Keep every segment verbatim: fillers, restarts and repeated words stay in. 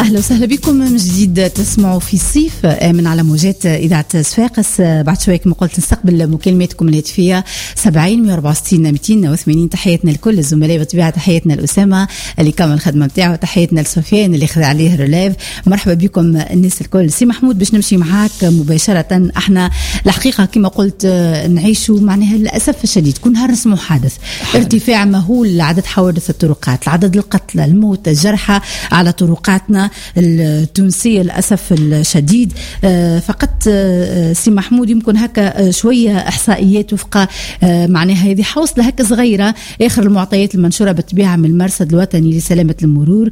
أهلا وسهلا بكم من جديد. تسمعوا في الصيف من على موجات إذاعة صفاقس. بعد شوية كما قلت نستقبل مكالماتكم الهاتفية سبعين مية وأربعة وستين مئتين وثمانين. تحياتنا لكل الزملاء بطبيعة، تحياتنا لأسامة اللي كمل الخدمة بتاعه، تحياتنا لسفيان اللي خذ عليه الرلاف. مرحبا بكم الناس الكل. سي محمود باش نمشي معاك مباشرة. احنا الحقيقة كما قلت نعيشوا معناها للأسف الشديد كل نهار نسمع حادث ارتفاع مهول لعدد حوادث الطرقات، عدد القتلى الموتى الجرحى على طرقاتنا التونسية للأسف الشديد. فقط سي محمود يمكن هكا شوية إحصائيات وفق معناها هذه حوصلة هكا صغيرة آخر المعطيات المنشورة بالطبيعة من المرصد الوطني لسلامة المرور.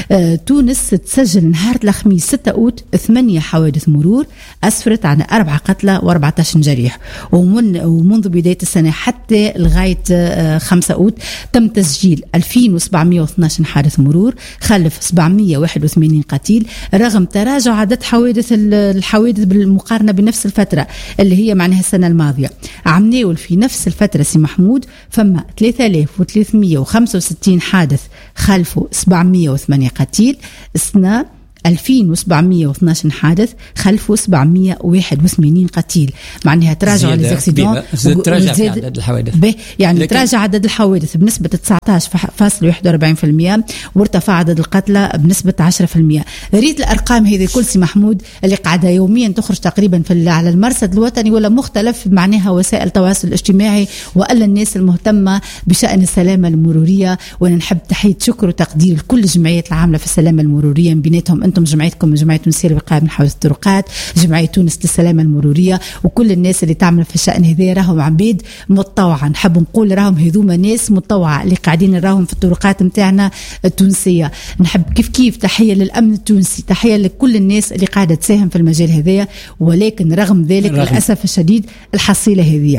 تونس تسجل نهار الخميس ستة أوت ثمانية حوادث مرور أسفرت عن أربعة قتلى وأربعة عشر جريح، ومن ومنذ بداية السنة حتى لغاية خمسة أوت تم تسجيل ألفين وسبعمية واثناشر حادث مرور خلف سبعمية وواحد وثمانين قتيل، رغم تراجع عدد حوادث الحوادث بالمقارنة بنفس الفترة اللي هي معناها السنة الماضية. عمناول في نفس الفترة سي محمود فما ثلاثة آلاف وثلاثمية وخمسة وستين حادث خلفوا سبعمية وثمانية قتيل. السنة ألفين وسبعمية واثناشر حادث خلفوا سبعمية وواحد وثمانين قتيل، معناها تراجع للزاكسيدون، تراجع في عدد الحوادث، يعني تراجع عدد الحوادث بنسبة تسعة عشر فاصلة واحد وأربعين بالمئة وارتفع عدد القتلى بنسبة عشرة بالمئة. ريت الأرقام هذه كل سي محمود اللي قاعدة يوميا تخرج تقريبا في على المرصد الوطني ولا مختلف معناها وسائل التواصل الاجتماعي وألا الناس المهتمة بشأن السلامة المرورية. وأنا نحب تحية شكر وتقدير لكل الجمعيات العاملة في السلامة المرورية، من بيناتهم أنتم جمعيتكم جمعية تونسية للوقاية من حوادث الطرقات، جمعية تونس للسلامة المرورية، وكل الناس اللي تعمل في الشأن هذا راهم عبيد متطوعة. نحب نقول راهم هذوما ناس متطوعة اللي قاعدين نراهم في الطرقات متاعنا التونسية. نحب كيف كيف تحية للأمن التونسي، تحية لكل الناس اللي قاعدة تساهم في المجال هذا. ولكن رغم ذلك رغم. للأسف الشديد الحصيلة هذه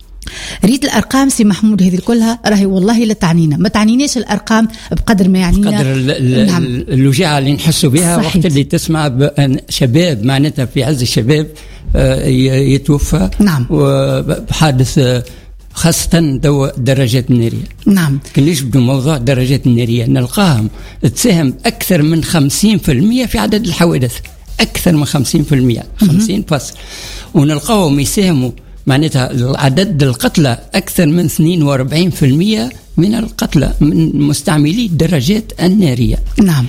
ريت الأرقام سي محمود هذه كلها راهي والله لا تعنينا، ما تعنيناش الأرقام بقدر ما يعنينا بقدر نعم. اللوجعة اللي نحسوا بها صحيح. وقت اللي تسمع شباب معناتها في عز الشباب يتوفى نعم. وبحادث خاصة درجات النارية. نعم. كليش بدون موضوع درجات النارية نلقاهم تساهم أكثر من خمسين بالمئة في عدد الحوادث، أكثر من خمسين بالمئة خمسين فاصل، ونلقاهم يساهموا معناتها عدد القتلى أكثر من اثنين وأربعين بالمئة من القتلى من مستعملي الدراجات النارية. نعم.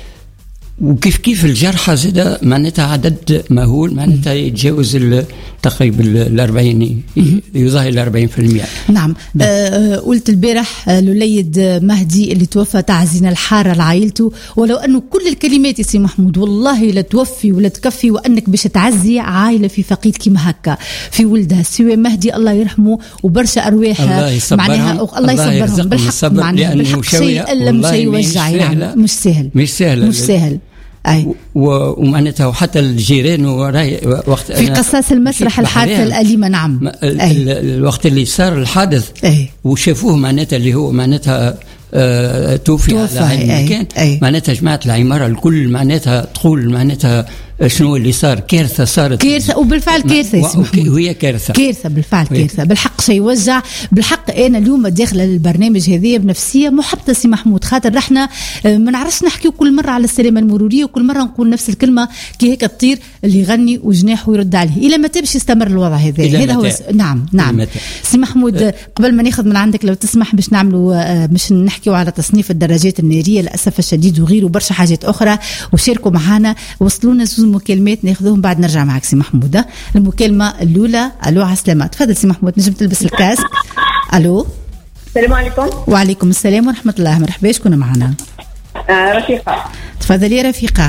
وكيف كيف الجرحى زاد معناتها عدد مهول معناتها يتجاوز تقريبا الأربعين، يظهر الأربعين في المئة. نعم. آه قلت البارح لوليد مهدي اللي توفى تعزينا الحارة لعائلته، ولو أنه كل الكلمات يا سي محمود والله لا توفي ولا تكفي وأنك باش تعزي عائلة في فقيد كيما هكا في ولدها سوى مهدي الله يرحمه وبرشا أرواح معناها الله يصبرهم بالحق، معناها بالحق شيء إلا مش يوجع يعني مش سهل مش سهل مش سهل أي. ومعناتها وحتى الجيران وراي وقت في قصاص المسرح الحادثة الأليمة. نعم. الوقت اللي صار الحادث أي. وشافوه معناتها اللي هو معناتها آه توفي على عين المكان، معناتها جماعة العمارة الكل معناتها تقول معناتها شنو اللي صار، كارثة صارت كارثة وبالفعل كارثة وهي كارثة كارثة بالفعل كارثة بالحق شيء يوجع بالحق. أنا اليوم داخلة للبرنامج هذه بنفسية محبطة سي محمود، خاطر رحنا ما نعرفش نحكي كل مرة على السلامة المرورية وكل مرة نقول نفس الكلمة كي هيك الطير اللي يغني وجناحه يرد عليه. إلى متى باش يستمر الوضع هذا؟ هذا هو س... نعم نعم سي محمود. أه. قبل ما ناخذ من عندك لو تسمح باش نعملوا مش نحكيوا على تصنيف الدراجات النارية للأسف الشديد وغيره وبرشا حاجات أخرى، وشاركوا معنا وصلونا زوز مكالمات ناخذوهم بعد نرجع معك سي محمود. المكالمة الأولى. ألو عسلامة، تفضل سي محمود نجم تلبس الكاسك. ألو السلام عليكم. وعليكم السلام ورحمة الله، مرحبا شكون معنا؟ آه رفيقة. تفضلي رفيقة.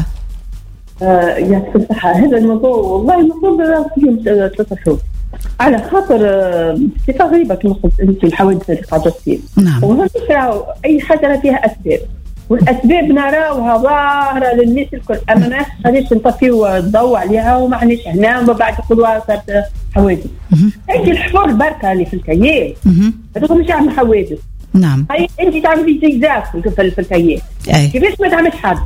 آه يعطيك الصحة. هذا الموضوع والله المفروض فيه ثلاثة شهور على خاطر في تغريبة كما قلت أنت الحوادث اللي قاعدة تصير. نعم. وهذا أي حاجة فيها أسباب، والأسباب نراوها ظاهرة للناس الكل، أما ما غاديش نطفيو الضوء عليها وما عناش هنا وما بعد يقولوا صارت حوادث. هذه الحفر بركة اللي في الكيال هذوك مش يعمل حوادث. نعم. هاي أنت تعملي زيزاك في الكيال كيفاش ما تعملش حد.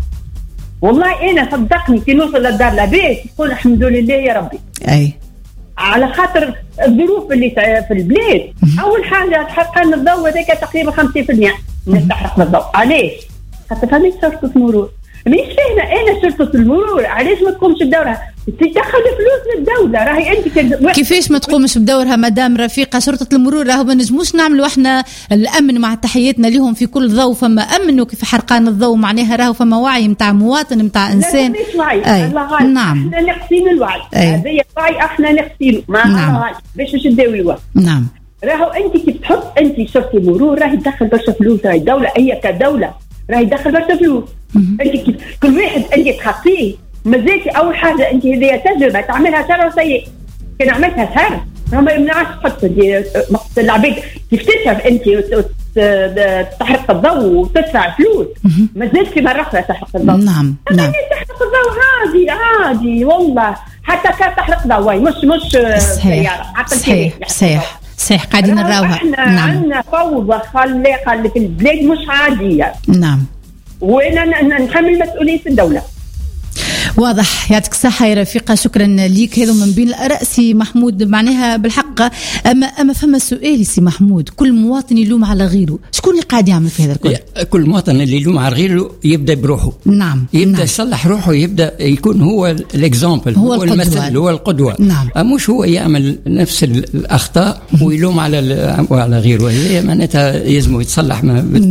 والله أنا صدقني كي نوصل للدار لاباس نقول الحمد لله يا ربي. أي. على خاطر الظروف اللي في البلاد. أول حاجة تحرق الضوء هذاك تقريبا خمسين بالمئة الناس تحرق الضوء. علاش؟ خاطر فهمت صارت مرور مش فاهمه انا شرطه المرور علاش ما تقومش بدورها؟ تدخل فلوس للدوله، راهي انت كد... كيفاش ما تقومش بدورها مدام رفيقه؟ شرطه المرور راهو ما نجموش نعملوا احنا الامن مع تحياتنا لهم في كل ضوء، فما امن وكيف حرقان الضوء معناها راهو فما وعي نتاع مواطن نتاع انسان. لا مش وعي. أي. نعم احنا نقسين الوعي، هذا وعي احنا نقسين مع نعم. باش مش نداويوه. نعم راهو انت كي تحط انت شرطه المرور راهي تدخل برشا فلوس، راهي الدوله هي كدوله راهي تدخل برشا فلوس. انت كل واحد انت تخطيه مازالتي اول حاجه انت هذه تجربه تعملها شر وسيء. كان عملتها شر راه ما يمنعش تحط العباد كيف تشرب انت تحرق الضوء وتدفع فلوس، مازالت في مره اخرى تحرق الضوء. نعم نعم تحرق الضوء عادي عادي والله، حتى كان تحرق ضوء مش مش سيارة حتى صحيح صحيح صحيح قاعدين نراوها. احنا نعم. عندنا فوضى خلاقه في البلاد مش عاديه. نعم وانا نحمل مسؤوليه الدوله. واضح، يعطيك الصحة يا رفيقة، شكرا ليك. هذا من بين الآراء سي محمود، معناها بالحق أما أما فما سؤالي سي محمود، كل مواطن يلوم على غيره، شكون اللي قاعد يعمل في هذا الكل؟ كل مواطن اللي يلوم على غيره يبدأ بروحه. نعم يبدأ نعم. يصلح روحه، يبدأ يكون هو الإكزامبل، هو, هو المثل، هو القدوة. نعم. مش هو يعمل نفس الأخطاء ويلوم على على غيره، هي معناتها يلزم يتصلح.